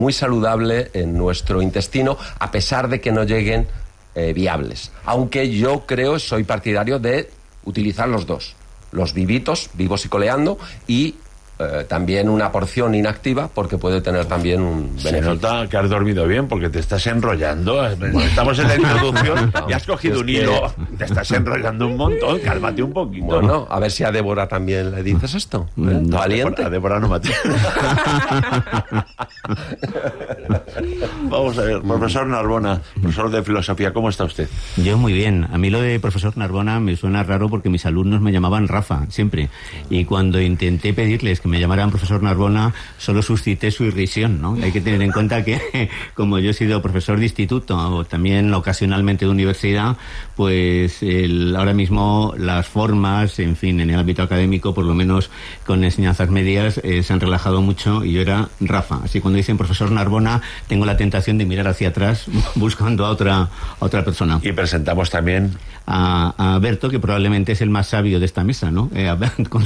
muy saludable en nuestro intestino, a pesar de que no lleguen viables. Aunque yo soy partidario de utilizar los dos, los vivos y coleando, y también una porción inactiva, porque puede tener también un beneficio. Se nota que has dormido bien, porque te estás enrollando. Estamos en la introducción y has cogido un hilo. Te estás enrollando un montón. Cálmate un poquito. Bueno, a ver si a Débora también le dices esto. No, valiente. A Débora no mate. Vamos a ver, profesor Narbona, profesor de filosofía, ¿cómo está usted? Yo muy bien. A mí lo de profesor Narbona me suena raro porque mis alumnos me llamaban Rafa, siempre. Y cuando intenté pedirles que me llamaran profesor Narbona, solo suscité su irrisión, ¿no? Hay que tener en cuenta que, como yo he sido profesor de instituto o también ocasionalmente de universidad, pues ahora mismo las formas, en fin, en el ámbito académico, por lo menos con enseñanzas medias, se han relajado mucho y yo era Rafa. Así cuando dicen profesor Narbona, tengo la tentación de mirar hacia atrás buscando a otra persona. Y presentamos también a Berto, que probablemente es el más sabio de esta mesa, ¿no? Con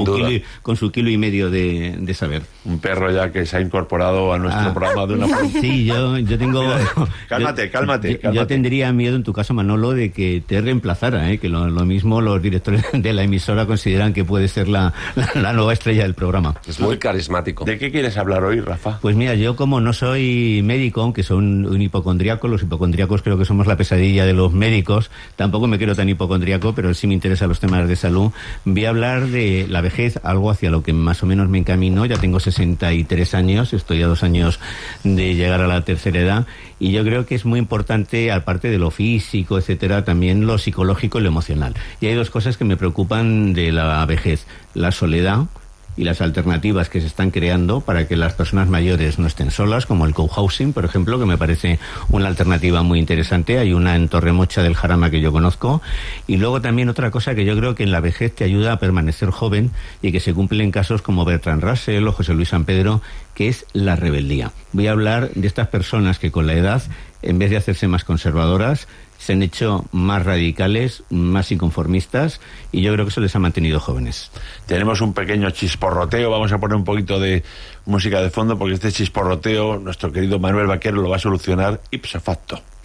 su kilo y medio de saber. Un perro ya que se ha incorporado a nuestro programa de una forma. Sí, yo tengo... Cálmate. Yo tendría miedo, en tu caso, Manolo, de que te reemplazara, que lo mismo los directores de la emisora consideran que puede ser la nueva estrella del programa. Es muy carismático. ¿De qué quieres hablar hoy, Rafa? Pues mira, yo como no soy médico, aunque soy un hipocondriaco, los hipocondriacos creo que somos la pesadilla de los médicos, tampoco me quiero tan hipocondriaco, pero sí me interesan los temas de salud. Voy a hablar de la vejez, algo hacia lo que más o menos me encamino. Ya tengo 63 años, estoy a 2 años de llegar a la tercera edad, y yo creo que es muy importante, aparte de lo físico, etcétera, también lo psicológico y lo emocional. Y hay 2 cosas que me preocupan de la vejez: la soledad y las alternativas que se están creando para que las personas mayores no estén solas, como el cohousing, por ejemplo, que me parece una alternativa muy interesante. Hay una en Torremocha del Jarama que yo conozco. Y luego también otra cosa que yo creo que en la vejez te ayuda a permanecer joven y que se cumplen casos como Bertrand Russell o José Luis San Pedro, que es la rebeldía. Voy a hablar de estas personas que con la edad, en vez de hacerse más conservadoras, se han hecho más radicales, más inconformistas, y yo creo que eso les ha mantenido jóvenes. Tenemos un pequeño chisporroteo, vamos a poner un poquito de música de fondo, porque este chisporroteo nuestro querido Manuel Vaquero lo va a solucionar ipso facto.